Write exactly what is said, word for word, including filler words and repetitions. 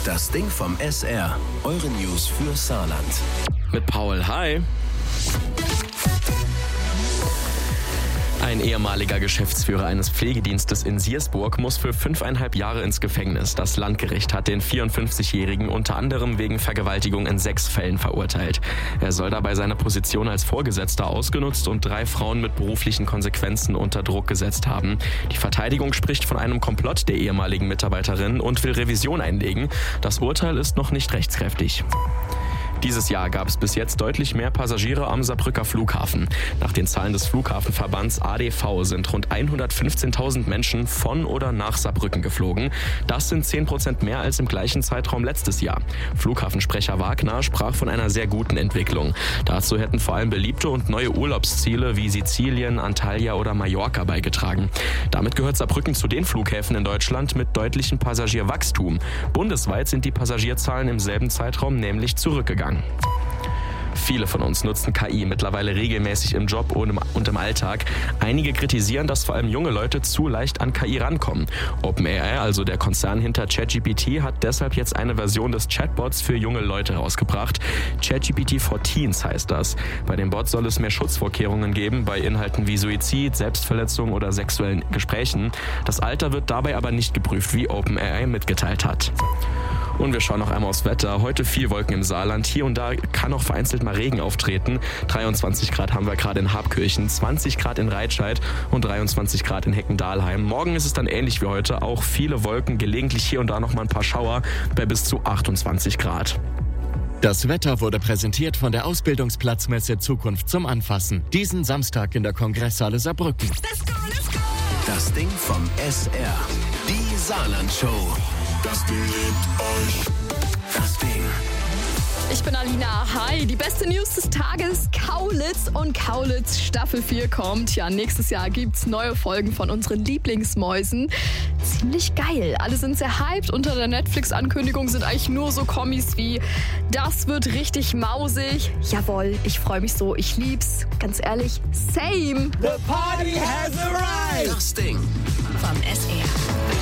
Das Ding vom S R. Eure News für Saarland. Mit Paul, hi. Ein ehemaliger Geschäftsführer eines Pflegedienstes in Siersburg muss für fünfeinhalb Jahre ins Gefängnis. Das Landgericht hat den vierundfünfzigjährigen unter anderem wegen Vergewaltigung in sechs Fällen verurteilt. Er soll dabei seine Position als Vorgesetzter ausgenutzt und drei Frauen mit beruflichen Konsequenzen unter Druck gesetzt haben. Die Verteidigung spricht von einem Komplott der ehemaligen Mitarbeiterin und will Revision einlegen. Das Urteil ist noch nicht rechtskräftig. Dieses Jahr gab es bis jetzt deutlich mehr Passagiere am Saarbrücker Flughafen. Nach den Zahlen des Flughafenverbands A D V sind rund hundertfünfzehntausend Menschen von oder nach Saarbrücken geflogen. Das sind zehn Prozent mehr als im gleichen Zeitraum letztes Jahr. Flughafensprecher Wagner sprach von einer sehr guten Entwicklung. Dazu hätten vor allem beliebte und neue Urlaubsziele wie Sizilien, Antalya oder Mallorca beigetragen. Damit gehört Saarbrücken zu den Flughäfen in Deutschland mit deutlichem Passagierwachstum. Bundesweit sind die Passagierzahlen im selben Zeitraum nämlich zurückgegangen. Viele von uns nutzen K I mittlerweile regelmäßig im Job und im Alltag. Einige kritisieren, dass vor allem junge Leute zu leicht an K I rankommen. OpenAI, also der Konzern hinter ChatGPT, hat deshalb jetzt eine Version des Chatbots für junge Leute rausgebracht. ChatGPT for Teens heißt das. Bei dem Bot soll es mehr Schutzvorkehrungen geben bei Inhalten wie Suizid, Selbstverletzung oder sexuellen Gesprächen. Das Alter wird dabei aber nicht geprüft, wie OpenAI mitgeteilt hat. Und wir schauen noch einmal aufs Wetter. Heute viel Wolken im Saarland. Hier und da kann auch vereinzelt mal Regen auftreten. dreiundzwanzig Grad haben wir gerade in Habkirchen, zwanzig Grad in Reitscheid und dreiundzwanzig Grad in Heckendahlheim. Morgen ist es dann ähnlich wie heute. Auch viele Wolken, gelegentlich hier und da noch mal ein paar Schauer bei bis zu achtundzwanzig Grad. Das Wetter wurde präsentiert von der Ausbildungsplatzmesse Zukunft zum Anfassen. Diesen Samstag in der Kongresshalle Saarbrücken. Let's go, let's go. Das Ding vom S R. Die Saarland-Show. Das Ding liebt euch. Das Ding. Ich bin Alina. Hi, die beste News des Tages. Kaulitz und Kaulitz Staffel vier kommt. Ja, nächstes Jahr gibt's neue Folgen von unseren Lieblingsmäusen. Ziemlich geil. Alle sind sehr hyped. Unter der Netflix-Ankündigung sind eigentlich nur so Kommis wie das wird richtig mausig. Jawohl, ich freue mich so. Ich lieb's. Ganz ehrlich, same. The party has arrived. Das Ding vom S R.